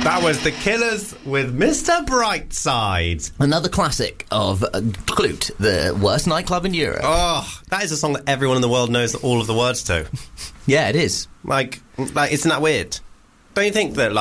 That was The Killers with Mr. Brightside. Another classic of Klute, the worst nightclub in Europe. Oh, that is a song that everyone in the world knows all of the words to. Yeah, it is. Like, isn't that weird? Don't you think that,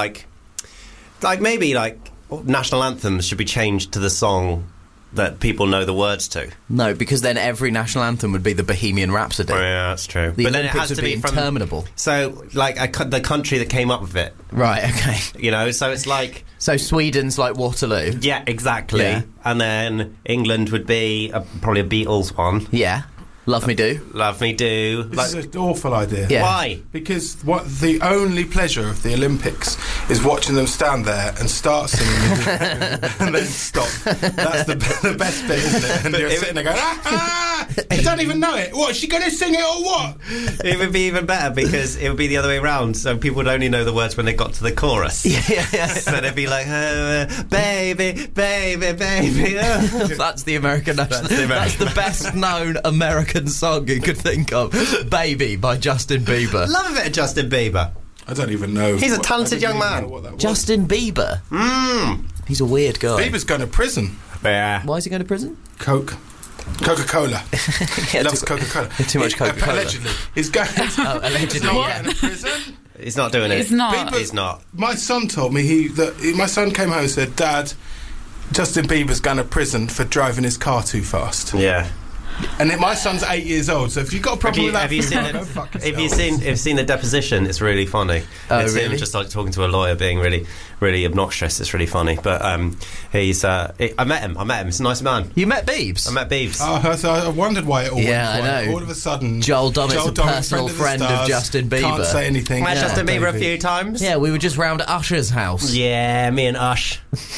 maybe, national anthems should be changed to the song that people know the words to? No, because then every national anthem would be the Bohemian Rhapsody. Oh, yeah, that's true. The but then it Olympics has to would be interminable. So, the country that came up with it. Right, okay. You know, so it's like... So Sweden's like Waterloo? Yeah, exactly. Yeah. And then England would be probably a Beatles one. Yeah. Love Me Do. Love Me Do. This is an awful idea. Yeah. Why? Because the only pleasure of the Olympics is watching them stand there and start singing and then stop. That's the best bit, isn't it? And you're sitting there going, I don't even know it. What, is she going to sing it or what? It would be even better because it would be the other way around. So people would only know the words when they got to the chorus. Yeah. So they'd be like, baby, baby, baby. Oh. That's the American national. That's the best known American song you could think of. Baby by Justin Bieber. Love a bit of Justin Bieber. I don't even know. He's a talented young man. Justin Bieber. He's a weird guy. Bieber's going to prison. Yeah. Why is he going to prison? Coca-Cola. He loves Coca-Cola. Too much Coca-Cola. Allegedly. He's going allegedly, going to prison. He's not doing it. He's not. He's not. My son told me my son came home and said, Dad, Justin Bieber's going to prison for driving his car too fast. Yeah. And my son's 8 years old, so if you've got a problem with that, have you seen the deposition? It's really funny. It's him just like talking to a lawyer, being really, really obnoxious. It's really funny. But he's. I met him. He's a nice man. You met Biebs? I met Biebs. So I wondered why it all went I know. All of a sudden, Joel Dommett's a personal friend of Justin Bieber. Can't say anything. Met Justin Bieber a few times. Yeah, we were just round at Usher's house. Yeah, me and Ush.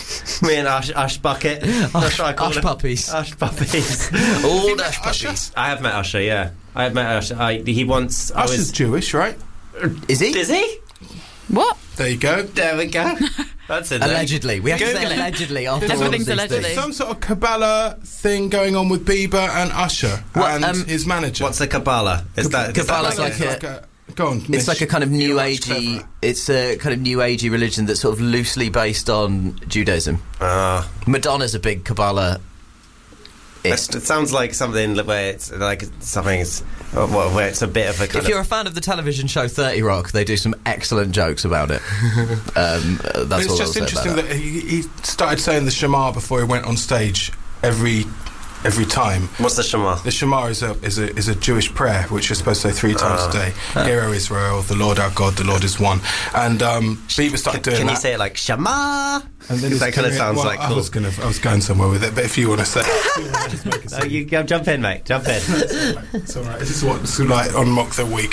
Ush Bucket. That's what I call Ush him. Puppies. Ush Puppies. All Ush Puppies. I have met Usher, yeah. I have met Usher. He once... Usher's Jewish, right? Is he? Is he? What? There you go. There we go. That's it. Allegedly. We have to say allegedly after all of Everything's these allegedly. things. Some sort of Kabbalah thing going on with Bieber and Usher and his manager. What's a Kabbalah? Kabbalah's like a... Go on, It's like a kind of new agey. It's a kind of new agey religion that's sort of loosely based on Judaism. Madonna's a big Kabbalah. It sounds like something where it's like something where it's a bit of a kind If you're a fan of the television show 30 Rock, they do some excellent jokes about it. That's it's all just I'll interesting say about that he started saying the Shema before he went on stage every time. What's the Shema? The Shema is a Jewish prayer which you're supposed to say 3 times a day. Hear, O Israel, the Lord our God, the Lord is one. And Bieber started doing that. Can you say it like Shema? And then that kind of sounds like cool. I was going somewhere with it, but if you want to say it, just make it you go, jump in, mate. Jump in. It's all right. This is what's like on Mock the Week.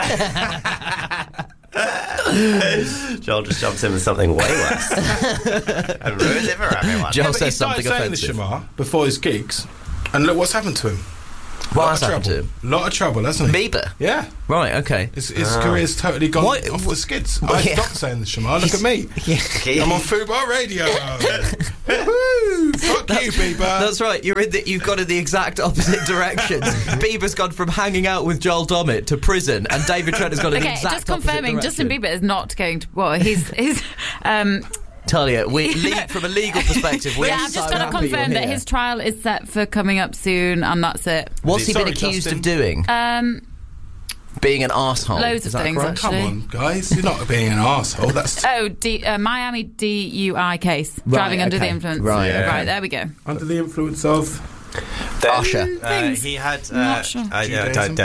Joel just jumps in with something way worse and ruins it for everyone. Joel But he says started something saying offensive. the Shema before his gigs, and look what's happened to him. What has happened to him? A lot of trouble, hasn't he? Bieber? Yeah. Right, okay. His career's totally gone off the skids. I stopped saying the Shema. Look at me. I'm on Fubar Radio. Woohoo! Fuck you, Bieber. That's right. You've gone in the exact opposite direction. Bieber's gone from hanging out with Joel Dommett to prison, and David Trent has gone in the exact just confirming, opposite Justin direction. Bieber is not going to... Well, he's Talia, from a legal perspective, we're I've so just got to happy you're confirm that here. his trial is set for coming up soon, and that's it. What's he been Sorry, accused Justin. of doing? Being an arsehole. Loads Is of that things, correct? actually. Come on, guys. You're not being an arsehole. That's Miami DUI case. Driving under the influence. Right, okay. Right, there we go. under the influence of... Usher. He had... Not sure. Under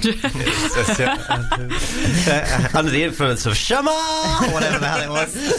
the influence of Shema, whatever the hell it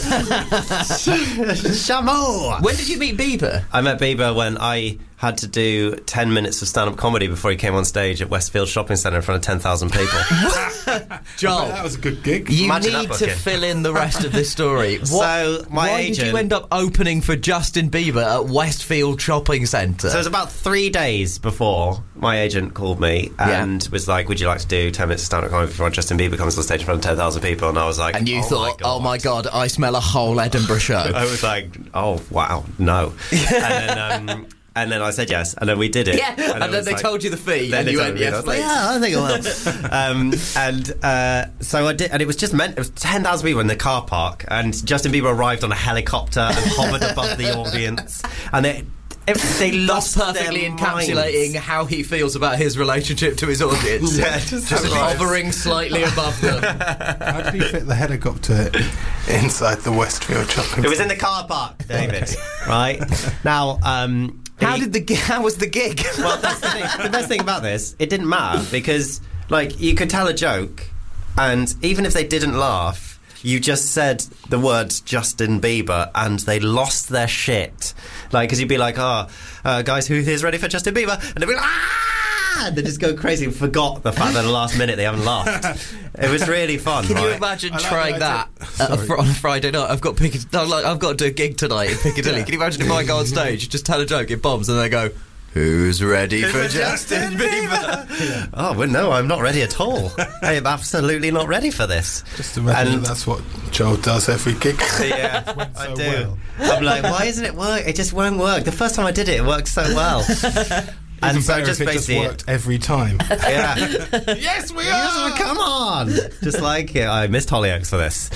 was. Shema. When did you meet Bieber? I met Bieber when I had to do 10 minutes of stand-up comedy before he came on stage at Westfield Shopping Centre in front of 10,000 people. Joel, That was a good gig. you Imagine that need to booking. fill in the rest of this story. Why did you end up opening for Justin Bieber at Westfield Shopping Centre? So it was about 3 days before my agent called me and was like, would you like to do 10 minutes of stand-up comedy before Justin Bieber comes on stage in front of 10,000 people? And I was like, and you thought, oh my God, I smell a whole Edinburgh show. I was like, oh, wow, no. And then And then I said yes, and then we did it. Yeah, and then they told you the fee, and you went, yes, please. Yeah, I think I will. So I did, and it was just it was 10,000 people in the car park, and Justin Bieber arrived on a helicopter and hovered above the audience, and they lost perfectly encapsulating how he feels about his relationship to his audience. Yeah, just hovering slightly above them. How did he fit the helicopter inside the Westfield shopping? It was in the car park, David. Right now. How was the gig? Well, that's the thing. The best thing about this, it didn't matter because, like, you could tell a joke, and even if they didn't laugh, you just said the words Justin Bieber, and they lost their shit. Like, because you'd be like, guys, who here's ready for Justin Bieber? And they'd be like, ah! And they just go crazy and forgot the fact that at the last minute they haven't laughed. It was really fun. Can you imagine trying that on a Friday night? I've got to do a gig tonight in Piccadilly. Can you imagine if I go on stage, just tell a joke, it bombs, and they go, who's ready for Justin Bieber? Yeah. Oh, well, no, I'm not ready at all. I am absolutely not ready for this. Just imagine that's what Joel does every gig. Yeah, I do. Well. I'm like, why isn't it work? It just won't work. The first time I did it, it worked so well. And so just basically worked every time. Yeah. Yes, we are. Come on. Just like I missed Hollyoaks for this.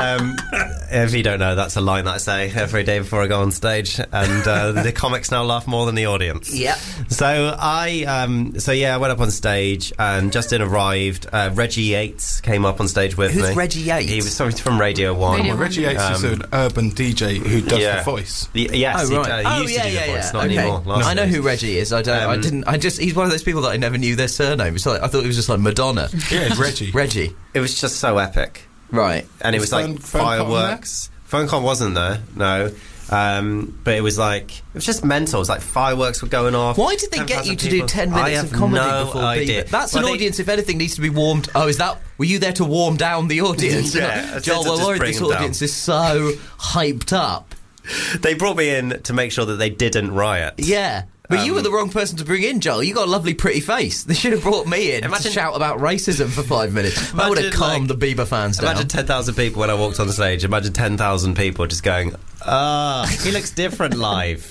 If you don't know, that's a line that I say every day before I go on stage, and the comics now laugh more than the audience. Yep. So I went up on stage, and Justin arrived. Reggie Yates came up on stage with me. Who's Reggie Yates? He was from Radio 1. Reggie Yates is an urban DJ who does the voice. Yes, oh, right. he used to do the voice, not anymore. I know who Reggie is. He's one of those people that I never knew their surname. It's like, I thought he was just like Madonna. Yeah, Reggie. Reggie. It was just so epic. Right. And it was like fireworks. PhoneCon wasn't there, no. But it was just mental. It was like fireworks were going off. Why did they get you to do 10 minutes of comedy before idea. That's an audience, if anything, needs to be warmed. Oh, were you there to warm down the audience? Yeah. Joel, we're worried this audience is so hyped up. They brought me in to make sure that they didn't riot. Yeah. But you were the wrong person to bring in, Joel. You got a lovely, pretty face. They should have brought me in to shout about racism for 5 minutes. I would have calmed the Bieber fans down. Imagine 10,000 people when I walked on the stage. Imagine 10,000 people just going, he looks different live.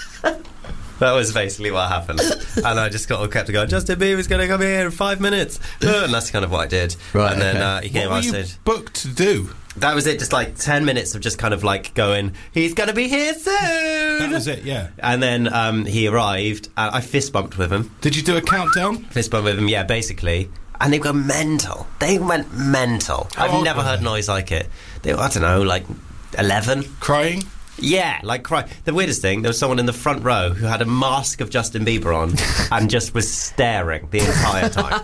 That was basically what happened. And I just kept going, Justin Bieber's going to come here in 5 minutes. And that's kind of what I did. Right, and then he came on stage. What were you booked to do? That was it, just like 10 minutes of just kind of like going, he's going to be here soon. That was it, yeah. And then he arrived, and I fist bumped with him. Did you do a countdown? Fist bump with him, yeah, basically. And they went mental. They went mental. I've never heard noise like it. They were, I don't know, like 11. Crying? Yeah, like crying. The weirdest thing, there was someone in the front row who had a mask of Justin Bieber on and just was staring the entire time.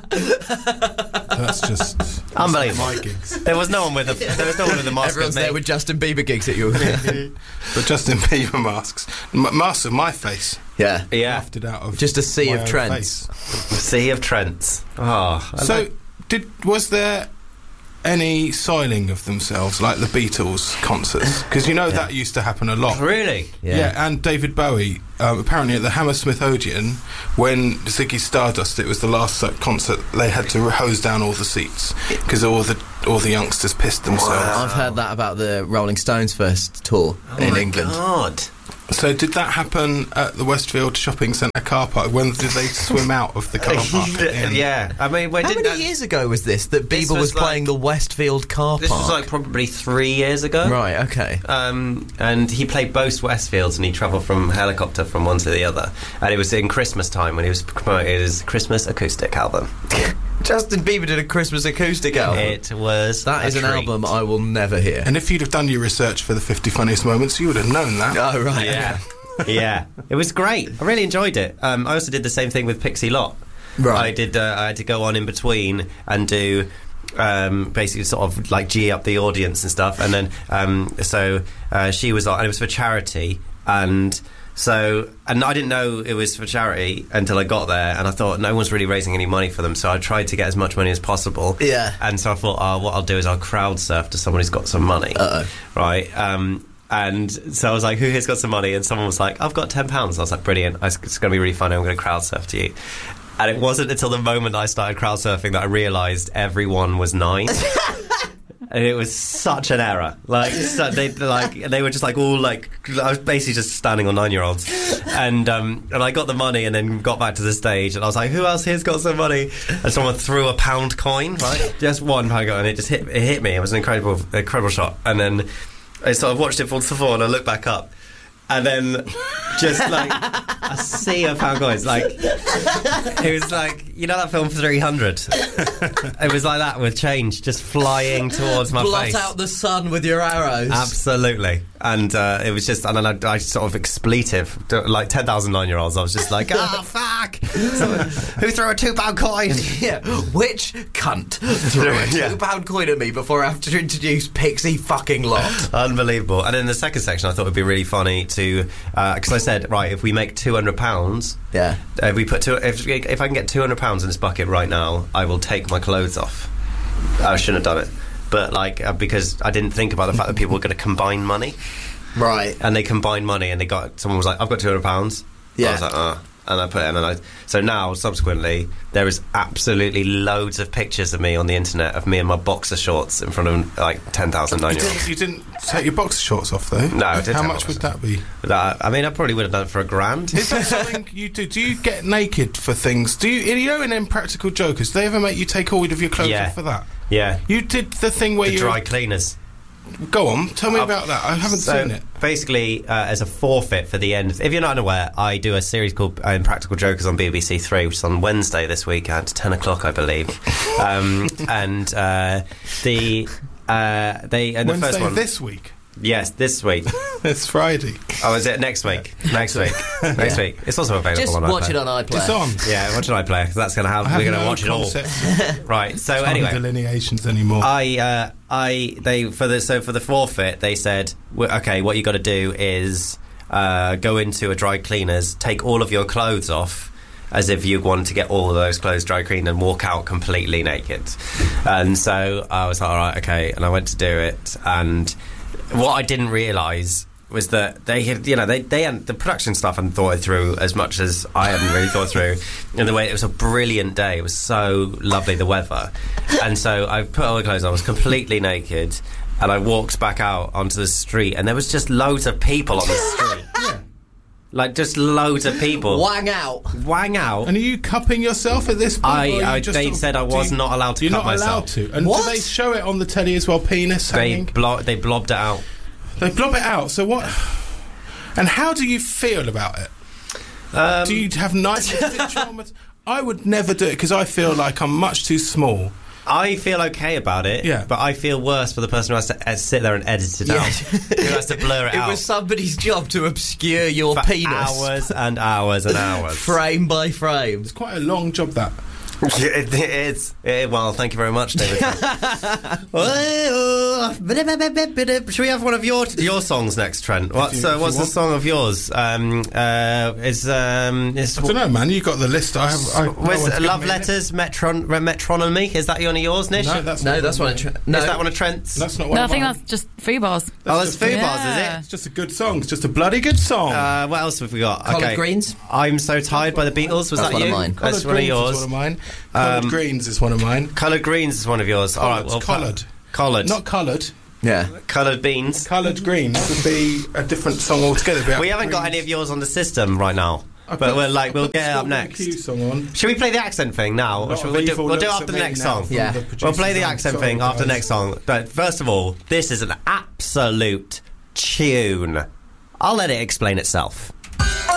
That's just unbelievable. My gigs. There was no one with a mask. Everyone's there with Justin Bieber gigs at you. But Justin Bieber masks. Masks of my face. Yeah. Lifted out of just a sea of Trents. A sea of Trents. Oh. So, was there any soiling of themselves like the Beatles concerts? Because that used to happen a lot. Really? Yeah, and David Bowie, apparently at the Hammersmith Odeon, when Ziggy Stardust, it was the last concert, they had to hose down all the seats because all the youngsters pissed themselves. Wow. I've heard that about the Rolling Stones' first tour in England. God. So did that happen at the Westfield Shopping Centre car park? When did they swim out of the car park? Yeah. I mean, how many years ago was this that Bieber was playing the Westfield car park? This was like probably 3 years ago. Right, okay. And he played both Westfields, and he travelled from helicopter from one to the other. And it was in Christmas time when he was promoting his Christmas acoustic album. Justin Bieber did a Christmas acoustic album. It was That is an album I will never hear. And if you'd have done your research for the 50 Funniest Moments, you would have known that. Oh, right. Yeah. Yeah. It was great. I really enjoyed it. I also did the same thing with Pixie Lott. Right. I had to go on in between and do basically sort of like G up the audience and stuff. And then she was on, and it was for charity. And I didn't know it was for charity until I got there, and I thought no one's really raising any money for them, so I tried to get as much money as possible. Yeah. And so I thought, what I'll do is I'll crowd surf to someone who's got some money. Uh-oh. Right. And so I was like, who here's got some money? And someone was like, I've got £10. I was like, brilliant. It's going to be really funny. I'm going to crowd surf to you. And it wasn't until the moment I started crowd surfing that I realised everyone was 9. And it was such an error. They were just like all like, I was basically just standing on 9-year-olds, and I got the money and then got back to the stage, and I was like, who else here's got some money? And someone threw a £1 coin, right, just £1 coin, and it just hit me. It was an incredible shot. And then I sort of watched it fall to the floor, and I looked back up. And then just like a sea of £1 coins. Like, it was like, you know that film 300? It was like that with change just flying towards my face. Blot out the sun with your arrows. Absolutely. And it was just, and then I sort of expletive, like 10,000 9-year-olds. I was just like, fuck! Who threw a £2 coin? Yeah, which cunt threw a £2 coin at me before I have to introduce Pixie fucking Lot? Unbelievable. And in the second section, I thought it would be really funny to, because I said, right, if we make £200, if we put if I can get £200 in this bucket right now, I will take my clothes off. I shouldn't have done it. But like, because I didn't think about the fact that people were going to combine money, right? And they combined money, and someone was like, "I've got £200." Yeah, I was like, and I put it in, and so now subsequently there is absolutely loads of pictures of me on the internet of me in my boxer shorts in front of like 10,000 9-year-olds. You didn't take your boxer shorts off though. No, I didn't. How much would that be? I mean, I probably would have done it for £1,000. Is that something you do? Do you get naked for things? Do you know in Impractical Jokers, do they ever make you take all of your clothes off for that? Yeah. You did the thing where the dry cleaners. Go on, tell me about that. I haven't seen it. Basically, as a forfeit for the end, if you're not aware, I do a series called Impractical Jokers on BBC Three, which is on Wednesday this week at 10 o'clock, I believe. Wednesday the first one this week. Yes, this week. It's Friday. Oh, is it next week? Next week. Next week. It's also available just on iPlayer. Just watch it on iPlayer. It's on. Yeah, watch it on iPlayer, because that's going to have. We're going to watch it all. Right. So anyway, delineations anymore. For the forfeit, they said, okay, what you got to do is go into a dry cleaners, take all of your clothes off, as if you wanted to get all of those clothes dry cleaned, and walk out completely naked. And so I was like, all right, okay, and I went to do it, and what I didn't realise was that they had, they hadn't, the production stuff hadn't thought it through as much as I hadn't really thought through. In the way, it was a brilliant day. It was so lovely, the weather. And so I put all the clothes on, I was completely naked, and I walked back out onto the street, and there was just loads of people on the street. Yeah. Like, just loads of people. Wang out. And are you cupping yourself at this point? They said I was not allowed to cup myself. You're not allowed to? And do they show it on the telly as well, penis hanging? They blobbed it out. They blob it out, so what? And how do you feel about it? Do you have nice traumas? I would never do it, because I feel like I'm much too small. I feel okay about it, but I feel worse for the person who has to sit there and edit it out. Who has to blur it out. It was somebody's job to obscure your for penis. Hours and hours and hours. Frame by frame. It's quite a long job, that. It is. Well, thank you very much, David. Should we have one of your songs next, Trent? What's the song of yours? I don't know, man. You got the list. Love Letters, Metronomy. Is that one of yours, Nish? No, that's one of Trent's. Is that one of Trent's? That's not one. No, I think that's just Fubar's. That's Fubar's, is it? It's just a good song. It's just a bloody good song. What else have we got? Coloured Greens. I'm So Tired by the Beatles. Was that one you? of mine. That's one of yours. One of mine. Coloured Greens is one of mine. Coloured Greens is one of yours. All right, well, coloured. Coloured. Not coloured. Yeah. Coloured Beans. Coloured Greens would be a different song altogether. We haven't got any of yours on the system right now. But we'll get it up next. Song on. Should we play the accent thing now? Or we'll do it after the next song. Yeah. We'll play the accent thing after the next song. But first of all, this is an absolute tune. I'll let it explain itself.